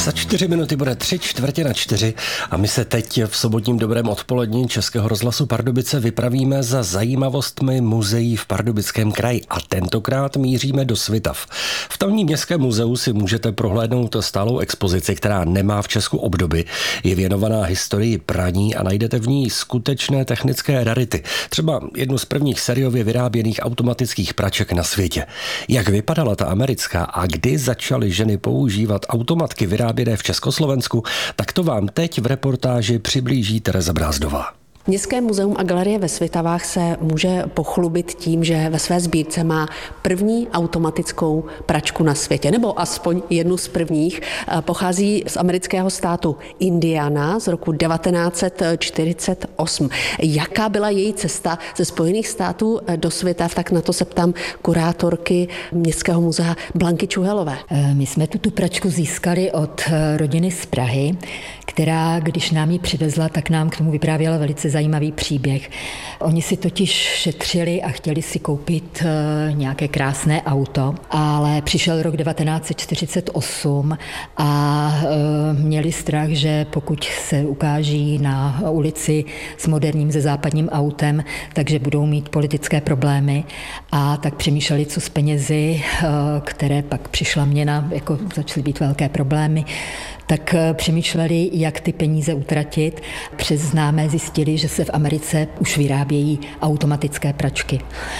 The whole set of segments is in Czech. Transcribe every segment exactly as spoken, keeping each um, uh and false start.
Za čtyři minuty bude tři čtvrtě na čtyři a my se teď v sobotním dobrém odpolední Českého rozhlasu Pardubice vypravíme za zajímavostmi muzeí v Pardubickém kraji a tentokrát míříme do Svitav. V tamním městském muzeu si můžete prohlédnout stálou expozici, která nemá v Česku obdoby. Je věnovaná historii praní a najdete v ní skutečné technické rarity. Třeba jednu z prvních sériově vyráběných automatických praček na světě. Jak vypadala ta americká a kdy začaly ženy používat automatky vyráběné v Československu, tak to vám teď v reportáži přiblíží Tereza Brázdová. Městské muzeum a galerie ve Svitavách se může pochlubit tím, že ve své sbírce má první automatickou pračku na světě, nebo aspoň jednu z prvních. Pochází z amerického státu Indiana z roku devatenáct set čtyřicet osm. Jaká byla její cesta ze Spojených států do Svitav, tak na to se ptám kurátorky Městského muzea Blanky Čuhelové. My jsme tuto pračku získali od rodiny z Prahy, která, když nám ji přivezla, tak nám k tomu vyprávěla velice zajímavý příběh. Oni si totiž šetřili a chtěli si koupit nějaké krásné auto, ale přišel rok devatenáct set čtyřicet osm a měli strach, že pokud se ukáží na ulici s moderním ze západním autem, takže budou mít politické problémy a tak přemýšleli, co s penězi, které pak přišla měna, jako začaly být velké problémy, tak přemýšleli, jak ty peníze utratit. Přes známé zjistili, že se v Americe už vyrábějí automatické pračky.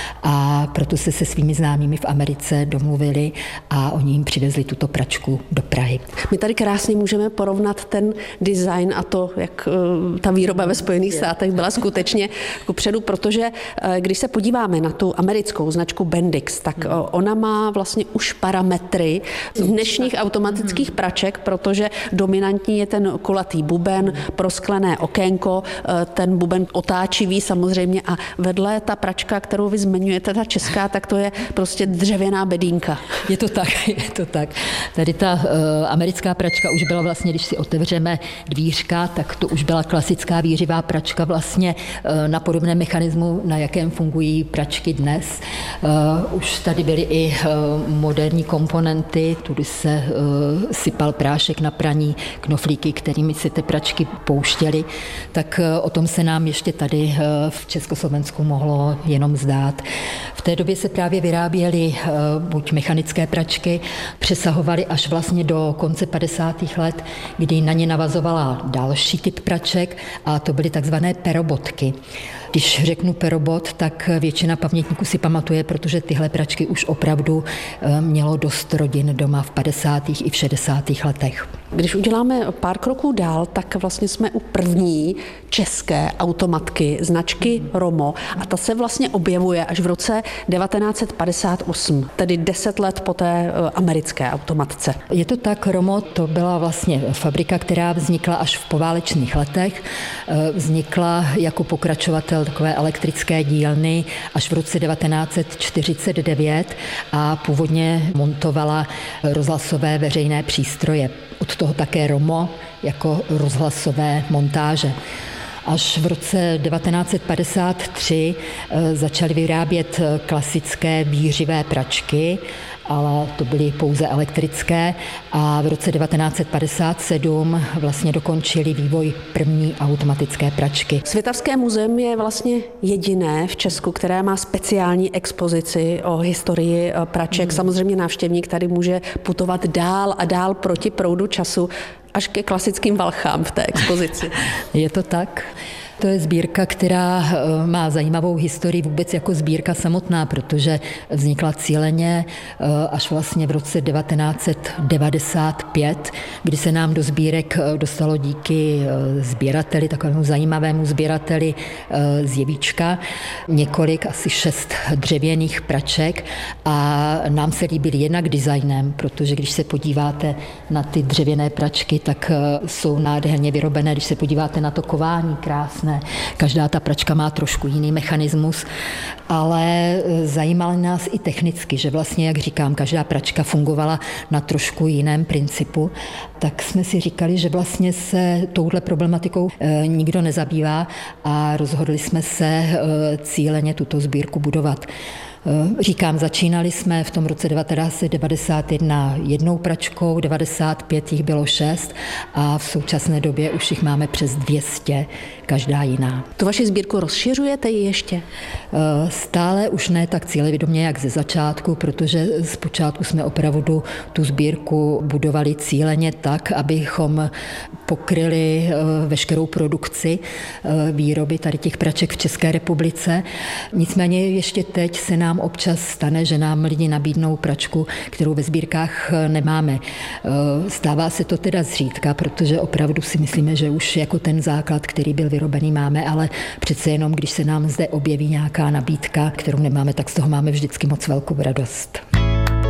A proto se se svými známými v Americe domluvili a oni jim přivezli tuto pračku do Prahy. My tady krásně můžeme porovnat ten design a to, jak ta výroba ve Spojených státech byla skutečně kupředu, protože když se podíváme na tu americkou značku Bendix, tak ona má vlastně už parametry dnešních automatických praček, protože dominantní je ten kulatý buben, prosklené okénko, ten buben otáčivý samozřejmě a vedle ta pračka, kterou vy zmiňujete, ta česká, tak to je prostě dřevěná bedínka. Je to tak, je to tak. Tady ta uh, americká pračka už byla vlastně, když si otevřeme dvířka, tak to už byla klasická výřivá pračka vlastně uh, na podobném mechanismu, na jakém fungují pračky dnes. Uh, už tady byly i uh, moderní komponenty, tudy se uh, sypal prášek na praní, knoflíky, kterými se ty pračky pouštěly, tak uh, o tom se nám ještě tady uh, v Československu mohlo jenom zdát. V té době se právě vyráběly uh, buď mechanické pračky, přesahovaly až vlastně do konce padesátých let, kdy na ně navazovala další typ praček a to byly takzvané perobotky. Když řeknu perobot, tak většina pamětníků si pamatuje, protože tyhle pračky už opravdu mělo dost rodin doma v padesátých i v šedesátých letech. Když uděláme pár kroků dál, tak vlastně jsme u první české automatky značky Romo a ta se vlastně objevuje až v roce devatenáct set padesát osm, tedy deset let po té americké automatce. Je to tak, Romo to byla vlastně fabrika, která vznikla až v poválečných letech, vznikla jako pokračovatel takové elektrické dílny až v roce devatenáct set čtyřicet devět a původně montovala rozhlasové veřejné přístroje. Od toho také Romo jako rozhlasové montáže. Až v roce devatenáct set padesát tři začaly vyrábět klasické výřivé pračky, ale to byly pouze elektrické a v roce devatenáct set padesát sedm vlastně dokončili vývoj první automatické pračky. Svitavské muzeum je vlastně jediné v Česku, které má speciální expozici o historii praček. Hmm. Samozřejmě návštěvník tady může putovat dál a dál proti proudu času až ke klasickým valchám v té expozici. Je to tak. To je sbírka, která má zajímavou historii vůbec jako sbírka samotná, protože vznikla cíleně až vlastně v roce devatenáct set devadesát pět, kdy se nám do sbírek dostalo díky sběrateli, takovému zajímavému sběrateli z Jevíčka, několik, asi šest dřevěných praček a nám se líbily jednak designem, protože když se podíváte na ty dřevěné pračky, tak jsou nádherně vyrobené, když se podíváte na to kování krásné. Každá ta pračka má trošku jiný mechanismus, ale zajímalo nás i technicky, že vlastně, jak říkám, každá pračka fungovala na trošku jiném principu, tak jsme si říkali, že vlastně se touhle problematikou e, nikdo nezabývá a rozhodli jsme se e, cíleně tuto sbírku budovat. Říkám, začínali jsme v tom roce devatenáct set devadesát jedna jednou pračkou, devadesát pět jich bylo šest a v současné době už jich máme přes dvě stě, každá jiná. Tu vaši sbírku rozšiřujete ji ještě? Stále už ne tak cílevědomě jak ze začátku, protože zpočátku jsme opravdu tu sbírku budovali cíleně tak, abychom pokryli veškerou produkci výroby tady těch praček v České republice. Nicméně ještě teď se nám občas stane, že nám lidi nabídnou pračku, kterou ve sbírkách nemáme. Stává se to teda zřídka, protože opravdu si myslíme, že už jako ten základ, který byl vyrobený, máme, ale přece jenom, když se nám zde objeví nějaká nabídka, kterou nemáme, tak z toho máme vždycky moc velkou radost.